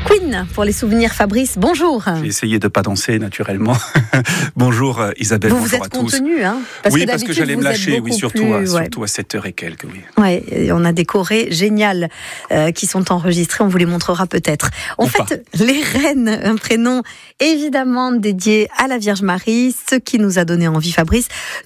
Queen pour les souvenirs. Fabrice, bonjour. J'ai essayé de ne pas danser naturellement. Bonjour Isabelle, bonjour à tous. Vous vous êtes contenu, hein, parce que j'allais me lâcher, surtout à 7h et quelques. Oui. Ouais, et on a des chorés géniales qui sont enregistrés, on vous les montrera peut-être. En fait, les Reines, un prénom évidemment dédié à la Vierge Marie, ce qui nous a donné envie, Fabrice,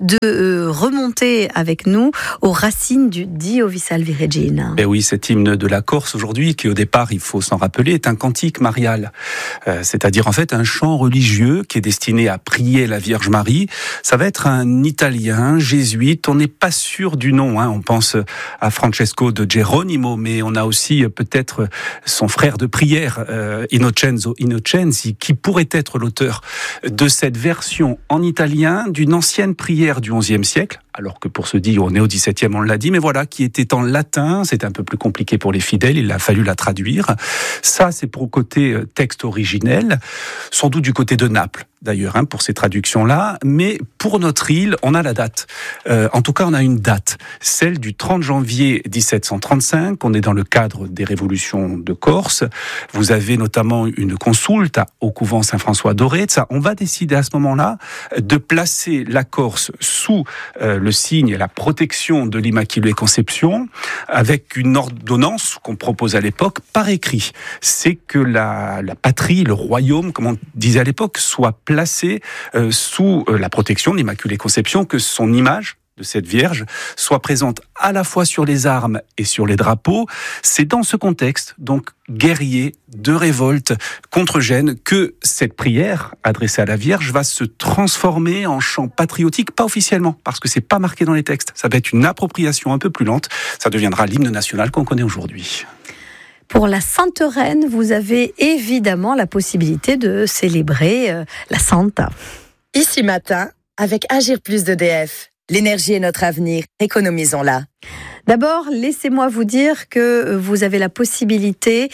de remonter avec nous aux racines du Dio vi salvi Regina. Ben oui, cet hymne de la Corse aujourd'hui, qui au départ, il faut s'en rappeler, est un cantique marial. C'est-à-dire en fait un chant religieux qui est destiné à prier la Vierge Marie. Ça va être un italien, jésuite, on n'est pas sûr du nom, hein. On pense à Francesco de Geronimo, mais on a aussi peut-être son frère de prière, Innocenzo Innocenzi, qui pourrait être l'auteur de cette version en italien d'une ancienne prière du XIe siècle, alors que pour ce Dio, on est au XVIIe, on l'a dit, mais voilà, qui était en latin, c'était un peu plus compliqué pour les fidèles, il a fallu la traduire. Ça, c'est pour le côté texte originel, sans doute du côté de Naples, d'ailleurs, pour ces traductions-là, mais pour notre île, on a la date. En tout cas, on a une date, celle du 30 janvier 1735, on est dans le cadre des révolutions de Corse. Vous avez notamment une consulte au couvent Saint-François d'Orezza. On va décider à ce moment-là de placer la Corse sous le signe et la protection de l'Immaculée Conception, avec une ordonnance qu'on propose à l'époque par écrit. C'est que la patrie, le royaume, comme on disait à l'époque, soit placé sous la protection de l'Immaculée Conception, que son image de cette Vierge soit présente à la fois sur les armes et sur les drapeaux. C'est dans ce contexte, donc guerrier, de révolte contre Gênes, que cette prière adressée à la Vierge va se transformer en chant patriotique, pas officiellement, parce que c'est pas marqué dans les textes. Ça va être une appropriation un peu plus lente. Ça deviendra l'hymne national qu'on connaît aujourd'hui. Pour la Sainte Reine, vous avez évidemment la possibilité de célébrer la Santa. Ici matin, avec Agir Plus d'EDF. L'énergie est notre avenir, économisons-la. D'abord, laissez-moi vous dire que vous avez la possibilité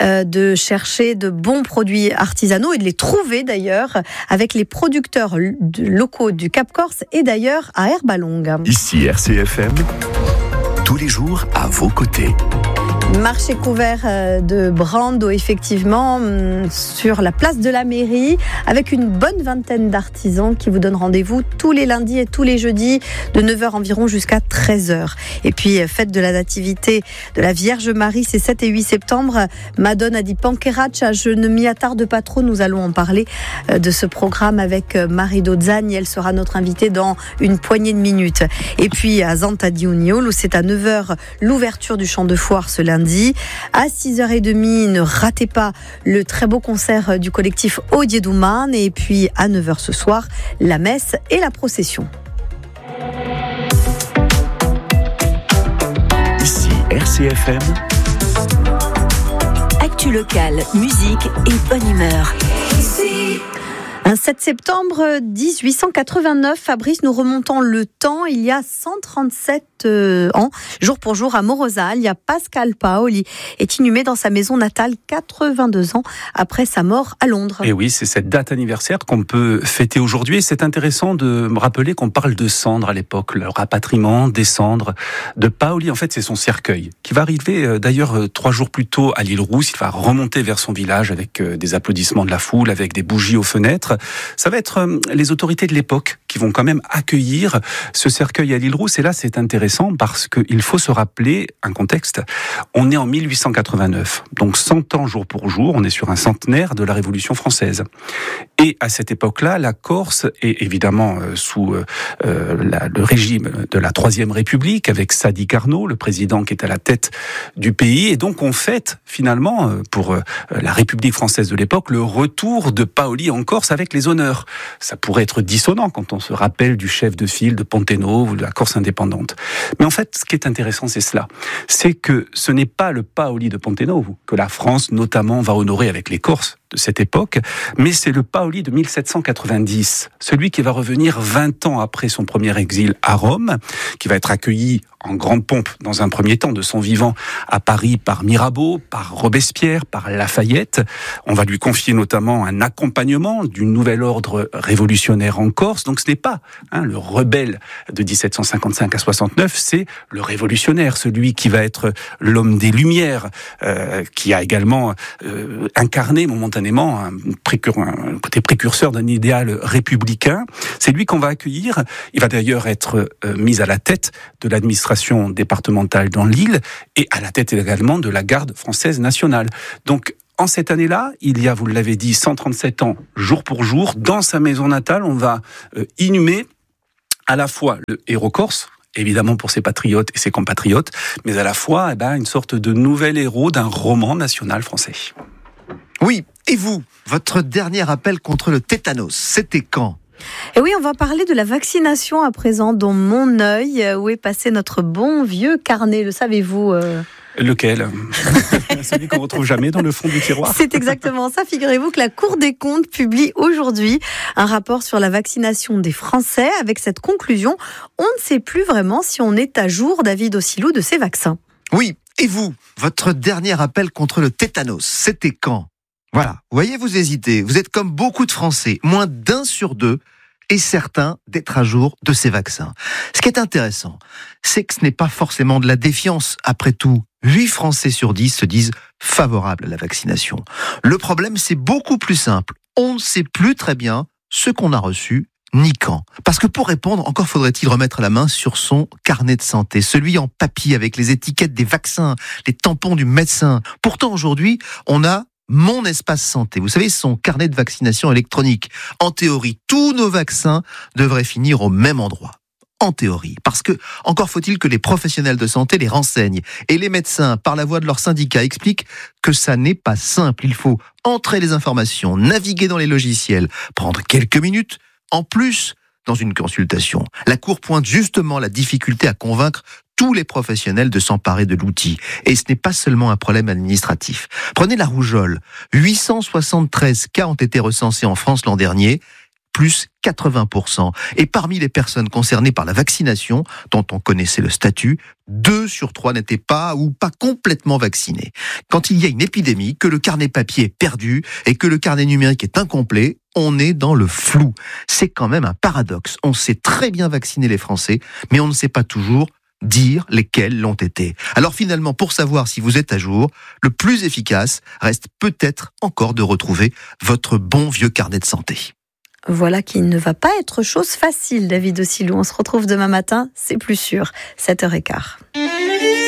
de chercher de bons produits artisanaux et de les trouver d'ailleurs avec les producteurs locaux du Cap Corse et d'ailleurs à Herbalongue. Ici RCFM, tous les jours à vos côtés. Marché couvert de Brando, effectivement, sur la place de la mairie, avec une bonne vingtaine d'artisans qui vous donnent rendez-vous tous les lundis et tous les jeudis, de 9h environ jusqu'à 13h. Et puis, fête de la nativité de la Vierge Marie, c'est 7 et 8 septembre. Madonna di Pancheraccia, je ne m'y attarde pas trop, nous allons en parler de ce programme avec Marie Dozzani, elle sera notre invitée dans une poignée de minutes. Et puis, à Zanta di Uniolo, c'est à 9h l'ouverture du champ de foire ce lundi. À 6h30, ne ratez pas le très beau concert du collectif Odiedouman. Et puis à 9h ce soir, la messe et la procession. Ici RCFM. Actu locale, musique et bonne humeur. Un 7 septembre 1889, Fabrice, nous remontons le temps, il y a 137 ans, jour pour jour à Morosal, Pascal Paoli est inhumé dans sa maison natale 82 ans après sa mort à Londres. Et oui, c'est cette date anniversaire qu'on peut fêter aujourd'hui. Et c'est intéressant de me rappeler qu'on parle de cendres à l'époque, le rapatriement des cendres de Paoli. En fait, c'est son cercueil qui va arriver d'ailleurs 3 jours plus tôt à l'île Rousse. Il va remonter vers son village avec des applaudissements de la foule, avec des bougies aux fenêtres. Ça va être les autorités de l'époque qui vont quand même accueillir ce cercueil à l'île Rousse. Et là, c'est intéressant parce qu'il faut se rappeler un contexte. On est en 1889, donc 100 ans jour pour jour. On est sur un centenaire de la Révolution française. Et à cette époque-là, la Corse est évidemment sous le régime de la Troisième République, avec Sadi Carnot, le président qui est à la tête du pays. Et donc, on fête finalement, pour la République française de l'époque, le retour de Paoli en Corse avec les honneurs. Ça pourrait être dissonant quand on se rappelle du chef de file de Ponteno ou de la Corse indépendante. Mais en fait, ce qui est intéressant, c'est cela. C'est que ce n'est pas le Paoli de Ponteno que la France, notamment, va honorer avec les Corses. de cette époque, mais c'est le Paoli de 1790, celui qui va revenir 20 ans après son premier exil à Rome, qui va être accueilli en grande pompe dans un premier temps de son vivant à Paris par Mirabeau, par Robespierre, par Lafayette. On va lui confier notamment un accompagnement du nouvel ordre révolutionnaire en Corse. Donc ce n'est pas le rebelle de 1755 à 69, c'est le révolutionnaire, celui qui va être l'homme des Lumières, qui a également incarné momentanément un côté précurseur d'un idéal républicain. C'est lui qu'on va accueillir. Il va d'ailleurs être mis à la tête de l'administration départementale dans l'île et à la tête également de la garde française nationale. Donc, en cette année-là, il y a, vous l'avez dit, 137 ans, jour pour jour, dans sa maison natale, on va inhumer à la fois le héros corse, évidemment pour ses patriotes et ses compatriotes, mais à la fois une sorte de nouvel héros d'un roman national français. Oui, et vous, votre dernier appel contre le tétanos, c'était quand ? Et oui, on va parler de la vaccination à présent dans mon œil, où est passé notre bon vieux carnet, le savez-vous Lequel ? Celui qu'on retrouve jamais dans le fond du tiroir. C'est exactement ça. Figurez-vous que la Cour des comptes publie aujourd'hui un rapport sur la vaccination des Français. Avec cette conclusion, on ne sait plus vraiment si on est à jour, David Ossilou, de ces vaccins. Oui, et vous, votre dernier appel contre le tétanos, c'était quand ? Voilà, vous voyez, vous hésitez. Vous êtes comme beaucoup de Français, moins d'1 sur 2 est certain d'être à jour de ces vaccins. Ce qui est intéressant, c'est que ce n'est pas forcément de la défiance. Après tout, 8 Français sur 10 se disent favorables à la vaccination. Le problème, c'est beaucoup plus simple. On ne sait plus très bien ce qu'on a reçu ni quand. Parce que pour répondre, encore faudrait-il remettre la main sur son carnet de santé, celui en papier avec les étiquettes des vaccins, les tampons du médecin. Pourtant, aujourd'hui, on a Mon Espace Santé. Vous savez, son carnet de vaccination électronique. En théorie, tous nos vaccins devraient finir au même endroit. En théorie. Parce que, encore faut-il que les professionnels de santé les renseignent. Et les médecins, par la voix de leur syndicat, expliquent que ça n'est pas simple. Il faut entrer les informations, naviguer dans les logiciels, prendre quelques minutes. En plus, dans une consultation, la Cour pointe justement la difficulté à convaincre tous les professionnels de s'emparer de l'outil. Et ce n'est pas seulement un problème administratif. Prenez la rougeole. 873 cas ont été recensés en France l'an dernier, plus 80%. Et parmi les personnes concernées par la vaccination, dont on connaissait le statut, 2 sur 3 n'étaient pas ou pas complètement vaccinés. Quand il y a une épidémie, que le carnet papier est perdu et que le carnet numérique est incomplet, on est dans le flou. C'est quand même un paradoxe. On sait très bien vacciner les Français, mais on ne sait pas toujours dire lesquels l'ont été. Alors finalement, pour savoir si vous êtes à jour, le plus efficace reste peut-être encore de retrouver votre bon vieux carnet de santé. Voilà qui ne va pas être chose facile, David Ossilou. On se retrouve demain matin, c'est plus sûr, 7h15.